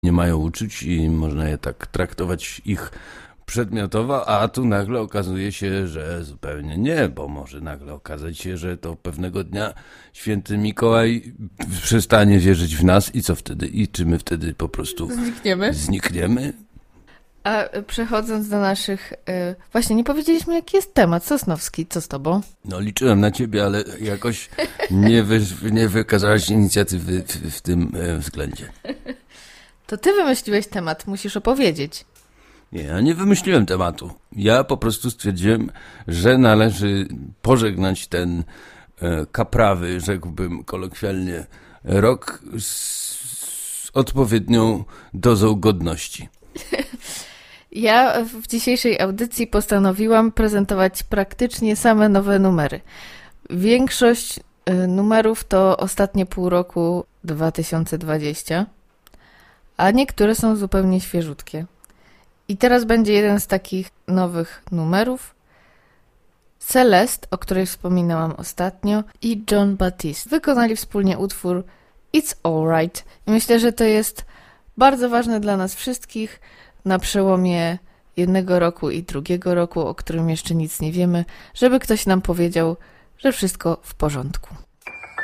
nie mają uczuć i można je tak traktować ich przedmiotowo, a tu nagle okazuje się, że zupełnie nie, bo może nagle okazać się, że to pewnego dnia święty Mikołaj przestanie wierzyć w nas i co wtedy? I czy my wtedy po prostu znikniemy? A przechodząc do naszych... Właśnie, nie powiedzieliśmy, jaki jest temat. Sosnowski, co z tobą? No liczyłem na ciebie, ale jakoś nie wykazałaś inicjatywy w tym względzie. To ty wymyśliłeś temat, musisz opowiedzieć. Nie, ja nie wymyśliłem tematu. Ja po prostu stwierdziłem, że należy pożegnać ten kaprawy, rzekłbym kolokwialnie, rok z odpowiednią dozą godności. Ja w dzisiejszej audycji postanowiłam prezentować praktycznie same nowe numery. Większość numerów to ostatnie pół roku 2020, a niektóre są zupełnie świeżutkie. I teraz będzie jeden z takich nowych numerów. Celeste, o której wspominałam ostatnio, i Jon Batiste wykonali wspólnie utwór It's Alright. I myślę, że to jest bardzo ważne dla nas wszystkich na przełomie jednego roku i drugiego roku, o którym jeszcze nic nie wiemy, żeby ktoś nam powiedział, że wszystko w porządku.